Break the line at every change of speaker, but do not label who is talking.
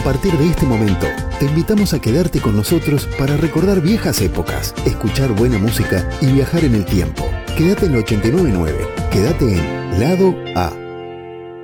partir de este momento, te invitamos a quedarte con nosotros para recordar viejas épocas, escuchar buena música y viajar en el tiempo. Quédate en 89.9. Quédate en Lado A.